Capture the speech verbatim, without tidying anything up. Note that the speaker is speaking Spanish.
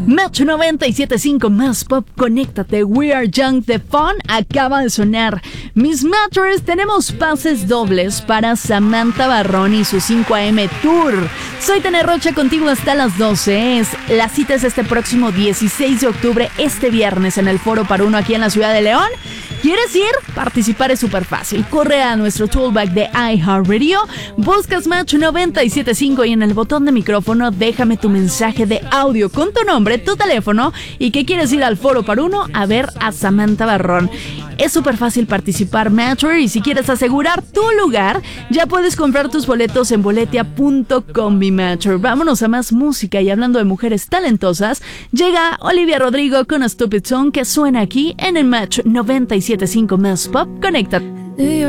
Match noventa y siete punto cinco más pop, conéctate. We Are Young, The Fun acaba de sonar. Mis Matchers, tenemos pases dobles para Samantha Barrón y su cinco a eme Tour. Soy Tene Rocha, contigo hasta las doce. Es, la cita es este próximo dieciséis de octubre, este viernes, en el Foro Par Uno aquí en la ciudad de León. ¿Quieres ir? Participar es súper fácil. Corre a nuestro toolback de iHeartRadio, buscas Match noventa y siete punto cinco y en el botón de micrófono déjame tu mensaje de audio con tu nombre, tu teléfono y que quieres ir al Foro Par Uno a ver a Samantha Barrón. Es súper fácil participar, Matcher, y si quieres asegurar tu lugar, ya puedes comprar tus boletos en boletia punto com, mi Matcher. Vámonos a más música, y hablando de mujeres talentosas, llega Olivia Rodrigo con A Stupid Song, que suena aquí en el Match noventa y siete punto cinco más pop. Conéctate.